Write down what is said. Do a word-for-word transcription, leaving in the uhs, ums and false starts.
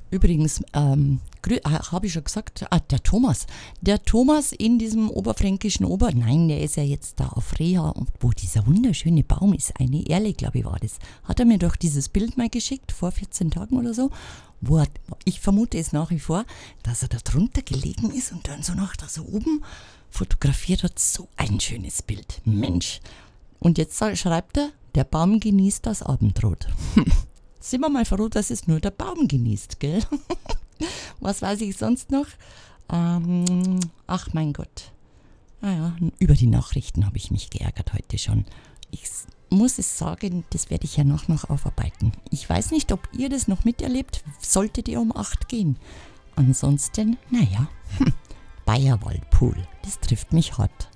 Übrigens, ähm, habe ich schon gesagt, ah, der Thomas. Der Thomas in diesem oberfränkischen Ober... Nein, der ist ja jetzt da auf Reha, wo dieser wunderschöne Baum ist. Eine Erle, glaube ich, war das. Hat er mir doch dieses Bild mal geschickt, vor vierzehn Tagen oder so, wo er, ich vermute es nach wie vor, dass er da drunter gelegen ist und dann so nach da so oben fotografiert hat. So ein schönes Bild. Mensch. Und jetzt schreibt er, der Baum genießt das Abendrot. Sind wir mal froh, dass es nur der Baum genießt, gell? Was weiß ich sonst noch? Ähm, ach mein Gott. Naja, über die Nachrichten habe ich mich geärgert heute schon. Ich muss es sagen, das werde ich ja noch, noch aufarbeiten. Ich weiß nicht, ob ihr das noch miterlebt. Solltet ihr um acht gehen. Ansonsten, naja, Bayerwaldpool, das trifft mich hart.